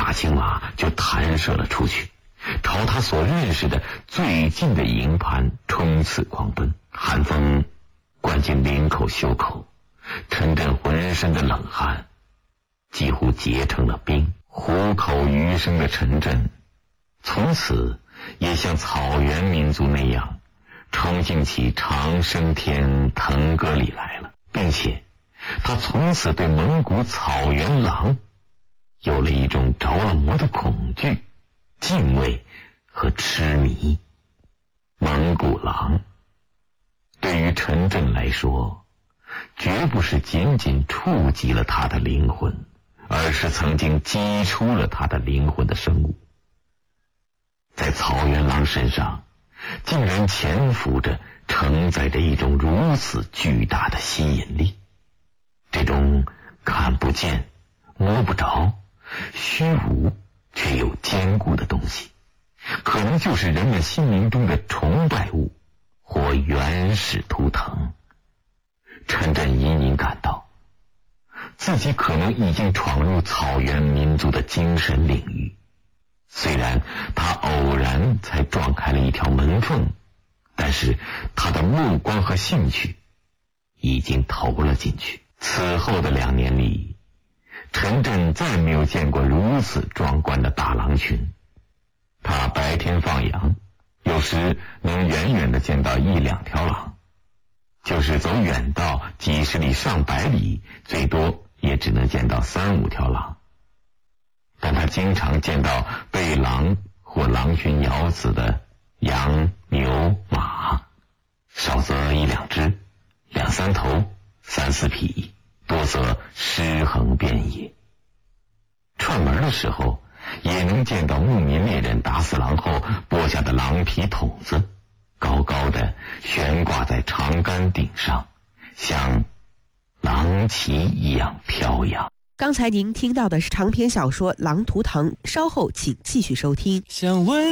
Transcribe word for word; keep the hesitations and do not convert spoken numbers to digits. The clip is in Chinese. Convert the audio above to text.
大青马就弹射了出去，朝他所认识的最近的营盘冲刺狂奔。寒风灌进领口袖口，陈震浑身的冷汗几乎结成了冰。虎口余生的陈震从此也像草原民族那样冲进起长生天腾歌里来了，并且他从此对蒙古草原狼有了一种着了魔的恐惧、敬畏和痴迷。蒙古狼对于陈震来说，绝不是仅仅触及了他的灵魂，而是曾经击出了他的灵魂的生物。在草原狼身上竟然潜伏着承载着一种如此巨大的吸引力，这种看不见摸不着虚无却又坚固的东西，可能就是人们心灵中的崇拜物或原始图腾。陈震隐隐感到自己可能已经闯入草原民族的精神领域，虽然他偶然才撞开了一条门缝，但是他的目光和兴趣已经投了进去。此后的两年里，陈震再没有见过如此壮观的大狼群。他白天放羊，有时能远远地见到一两条狼，就是走远道几十里上百里，最多也只能见到三五条狼。但他经常见到被狼或狼群咬死的羊、牛、马，少则一两只，两三头，三四匹，多则尸横遍野。串门的时候也能见到牧民猎人打死狼后剥下的狼皮筒子，高高的悬挂在长杆顶上，像狼旗一样飘扬。 刚才您听到的是长篇小说《狼图腾》，稍后请继续收听。 想问